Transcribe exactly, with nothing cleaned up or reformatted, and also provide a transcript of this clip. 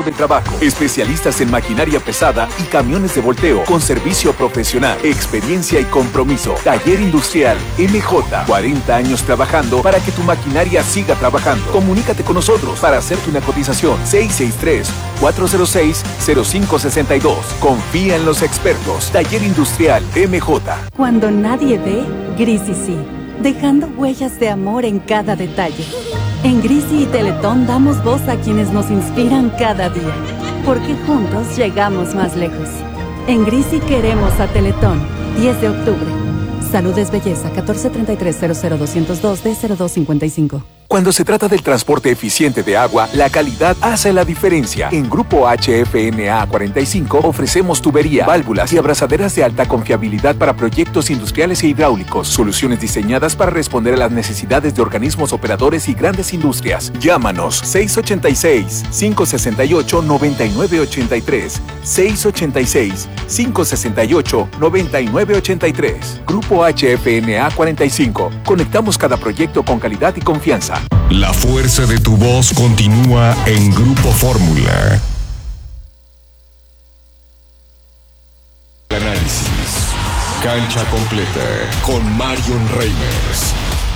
del trabajo. Especialistas en maquinaria pesada y camiones de volteo con servicio profesional, experiencia y compromiso. Taller Industrial M J. cuarenta años trabajando para que tu maquinaria siga trabajando. Comunícate con nosotros para hacerte una cotización. seis seis tres, cuatro cero seis, cero cinco seis dos. Confía en los expertos. Taller Industrial M J. Cuando nadie ve, Grisi sí. Dejando huellas de amor en cada detalle. En Grisi y Teletón damos voz a quienes nos inspiran cada día. Porque juntos llegamos más lejos. En Grisi queremos a Teletón. diez de octubre. Salud es belleza. catorce treinta y tres, cero cero doscientos dos D cero dos cincuenta y cinco. Cuando se trata del transporte eficiente de agua, la calidad hace la diferencia. En Grupo H F N A cuarenta y cinco ofrecemos tubería, válvulas y abrazaderas de alta confiabilidad para proyectos industriales e hidráulicos. Soluciones diseñadas para responder a las necesidades de organismos operadores y grandes industrias. Llámanos seis ocho seis, cinco seis ocho, nueve nueve ocho tres. seis ocho seis, cinco seis ocho, nueve nueve ocho tres. Grupo H F N A cuarenta y cinco. Conectamos cada proyecto con calidad y confianza. La fuerza de tu voz continúa en Grupo Fórmula. Análisis. Cancha completa con Marion Reimers.